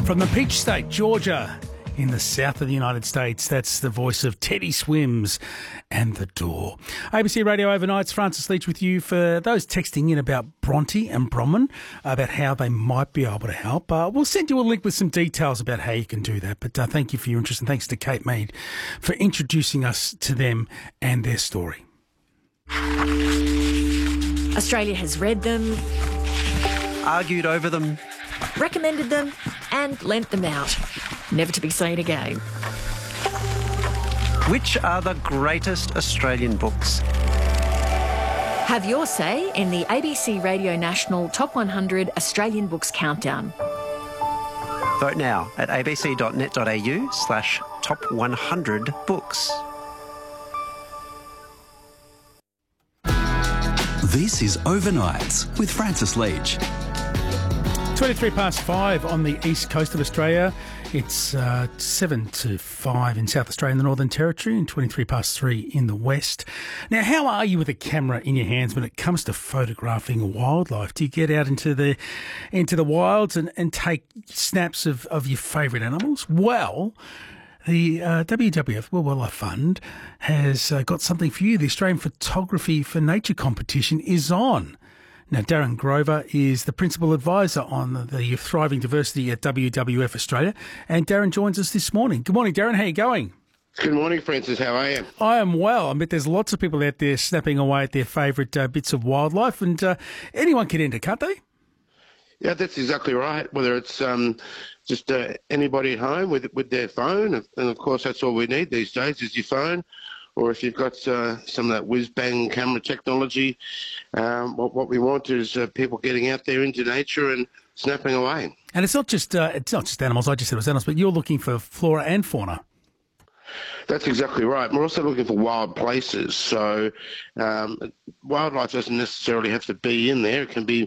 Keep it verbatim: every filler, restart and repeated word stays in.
From the Peach State, Georgia, in the south of the United States, that's the voice of Teddy Swims and The Door. A B C Radio Overnight's Francis Leach with you for those texting in about Bronte and Bronwyn, about how they might be able to help. Uh, we'll send you a link with some details about how you can do that. But uh, thank you for your interest, and thanks to Kate Mead for introducing us to them and their story. Australia has read them, argued over them, recommended them and lent them out, never to be seen again. Which are the greatest Australian books? Have your say in the A B C Radio National Top one hundred Australian Books Countdown. Vote now at abc.net.au slash top 100 books. This is Overnights with Francis Leach. twenty-three past five on the east coast of Australia. It's uh, seven to five in South Australia and the Northern Territory, and twenty-three past three in the west. Now, how are you with a camera in your hands when it comes to photographing wildlife? Do you get out into the into the wilds and, and take snaps of, of your favourite animals? Well, the uh, W W F, World Wildlife Fund, has uh, got something for you. The Australian Photography for Nature competition is on. Now, Darren Grover is the Principal Advisor on the Thriving Diversity at W W F Australia, and Darren joins us this morning. Good morning, Darren. How are you going? Good morning, Francis. How are you? I am well. I bet there's lots of people out there snapping away at their favourite uh, bits of wildlife, and uh, anyone can enter, can't they? Yeah, that's exactly right. Whether it's um, just uh, anybody at home with with their phone, and of course that's all we need these days is your phone, or if you've got uh, some of that whiz-bang camera technology, um, what, what we want is uh, people getting out there into nature and snapping away. And it's not just uh, it's not just animals. I just said it was animals, but you're looking for flora and fauna. That's exactly right. We're also looking for wild places. So um, wildlife doesn't necessarily have to be in there. It can be